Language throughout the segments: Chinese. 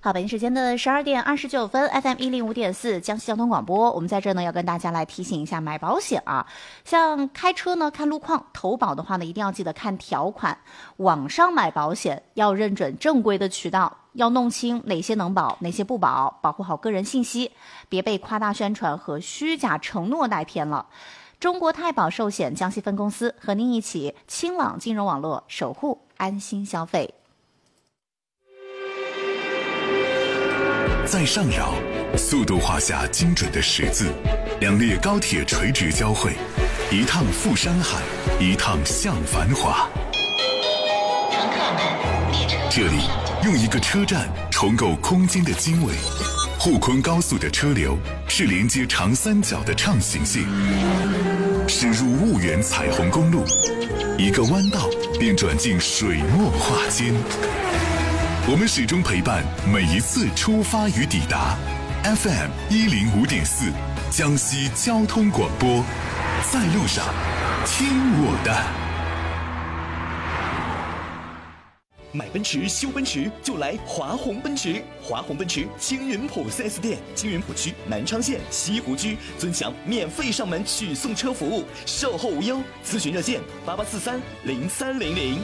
好，北京时间的12:29 FM 105.4江西交通广播，我们在这呢要跟大家来提醒一下买保险啊，像开车呢看路况，投保的话呢一定要记得看条款，网上买保险要认准正规的渠道，要弄清哪些能保哪些不保，保护好个人信息，别被夸大宣传和虚假承诺带偏了。中国太保寿险江西分公司和您一起清朗金融网络，守护安心消费。 在上饶，速度画下精准的十字，两列高铁垂直交汇，一趟赴山海，一趟向繁华。 乘客们，列车这里用一个车站重构空间的经纬。沪昆高速的车流是连接长三角的畅行线，驶入婺源彩虹公路，一个弯道便转进水墨画间。我们始终陪伴每一次出发与抵达。FM 105.4江西交通广播，在路上听我的。 买奔驰修奔驰就来华宏奔驰，华宏奔驰青云浦 4S 店，青云浦区南昌县西湖区尊享免费上门取送车服务，售后无忧，咨询热线88430300。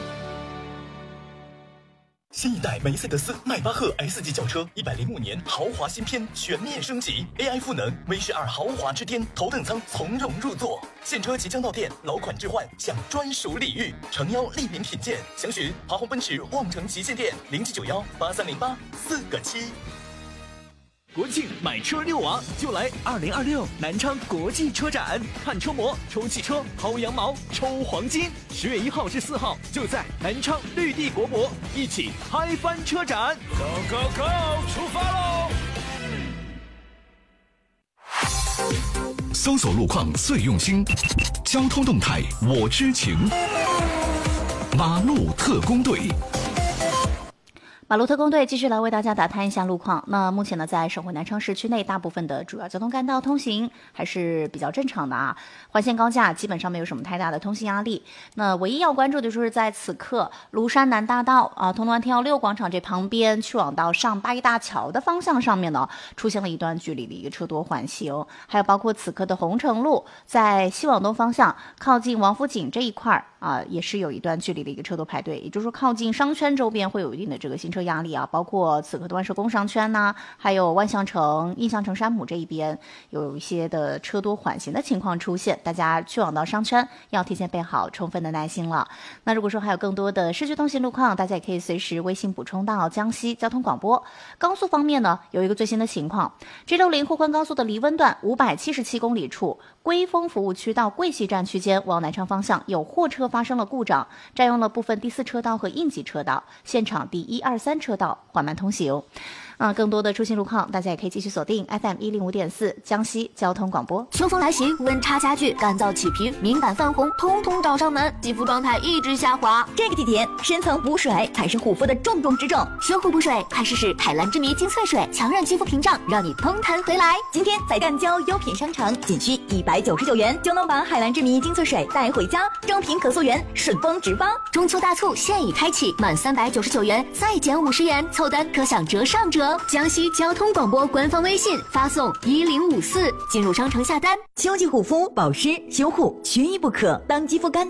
新一代梅赛德斯迈巴赫 S 级轿车105年豪华新篇全面升级 ，AI 赋能，V12豪华之巅，头等舱从容入座。现车即将到店，老款置换享专属礼遇，诚邀莅临品鉴。详询华宏奔驰望城旗舰店0791830847。国庆买车遛娃就来2026南昌国际车展，看车模、抽汽车、薅羊毛、抽黄金。10月1号至4号就在南昌绿地国博，一起嗨翻车展 ！Go Go Go， 出发喽！ 搜索路况最用心，交通动态我知情。马路特工队。 马路特工队继续来为大家打探一下路况。那目前呢，在省会南昌市区内，大部分的主要交通干道通行还是比较正常的啊，环线高架基本上没有什么太大的通行压力。那唯一要关注的就是在此刻庐山南大道啊，潼关天耀6广场这旁边去往到上八一大桥的方向上面呢，出现了一段距离的一个车多缓行。还有包括此刻的红城路在西往东方向靠近王府井这一块啊，也是有一段距离的一个车多排队，也就是说靠近商圈周边会有一定的这个行车压力啊，包括此刻的万寿宫商圈呐，还有万象城、印象城山姆这一边有一些的车多缓行的情况出现，大家去往到商圈要提前备好充分的耐心了。那如果说还有更多的市区通行路况，大家也可以随时微信补充到江西交通广播。高速方面呢，有一个最新的情况 ，G60 沪昆高速的离温段577公里处，龟峰服务区到桂溪站区间往南昌方向有货车发生了故障，占用了部分第4车道和应急车道，现场第1、2、3车道缓慢通行。更多的出行路况，大家也可以继续锁定 FM 105.4江西交通广播。 秋风来袭，温差加剧，干燥起皮、敏感泛红，通通找上门，肌肤状态一直下滑。 这个季节，深层补水才是护肤的重中之重。 修护补水，快试试海蓝之谜精粹水，强韧肌肤屏障，让你嘭弹回来。 今天在赣胶优品商城，仅需199元就能把海蓝之谜精粹水带回家，正品可溯源，顺丰直发。 中秋大促现已开启，满399元再减50元，凑单可享折上折。江西交通广播官方微信发送1054进入商城下单。 秋季护肤保湿修护缺一不可，当肌肤干